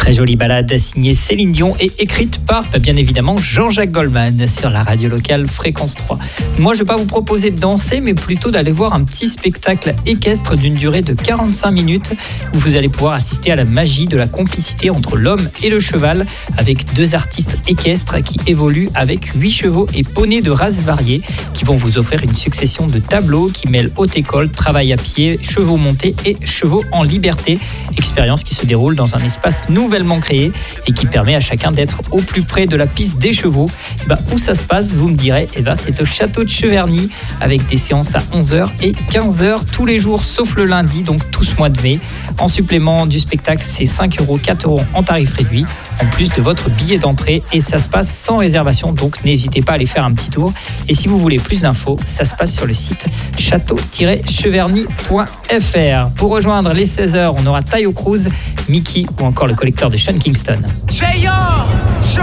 Très jolie balade signée Céline Dion et écrite par, bien évidemment, Jean-Jacques Goldman sur la radio locale Fréquence 3. Moi, je ne vais pas vous proposer de danser, mais plutôt d'aller voir un petit spectacle équestre d'une durée de 45 minutes où vous allez pouvoir assister à la magie de la complicité entre l'homme et le cheval avec 2 artistes équestres qui évoluent avec 8 chevaux et poneys de races variées qui vont vous offrir une succession de tableaux qui mêlent haute école, travail à pied, chevaux montés et chevaux en liberté. Expérience qui se déroule dans un espace nouvellement créé et qui permet à chacun d'être au plus près de la piste des chevaux. Où ça se passe, vous me direz, c'est au château de Cheverny avec des séances à 11h et 15h tous les jours sauf le lundi, donc tout ce mois de mai. En supplément du spectacle, c'est 5 €, 4 € en tarif réduit en plus de votre billet d'entrée et ça se passe sans réservation, donc n'hésitez pas à aller faire un petit tour. Et si vous voulez plus d'infos, ça se passe sur le site château-cheverny.fr. Pour rejoindre les 16h, on aura Taio Cruz, Mickey ou encore le collecteur de Sean Kingston. J.O.